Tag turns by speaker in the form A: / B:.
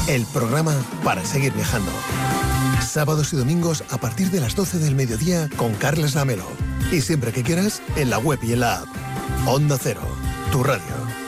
A: el programa para seguir viajando. Sábados y domingos a partir de las 12 del mediodía con Carles Lamelo. Y siempre que quieras, en la web y en la app. Onda Cero, tu radio.